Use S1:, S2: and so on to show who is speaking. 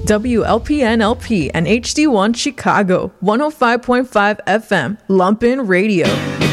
S1: WLPNLP and HD1 Chicago, 105.5 FM, Lumpin' Radio.